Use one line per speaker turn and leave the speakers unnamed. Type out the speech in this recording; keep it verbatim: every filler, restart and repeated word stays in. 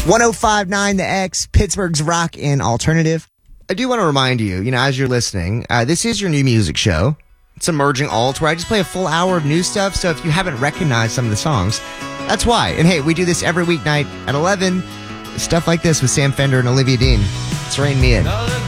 one oh five point nine The X, Pittsburgh's rock and alternative. I do want to remind you, you know, as you're listening, uh, this is your new music show. It's Emerging Alt, where I just play a full hour of new stuff. So if you haven't recognized some of the songs, that's why. And hey, we do this every weeknight at eleven. Stuff like this with Sam Fender and Olivia Dean. It's Rain Me In.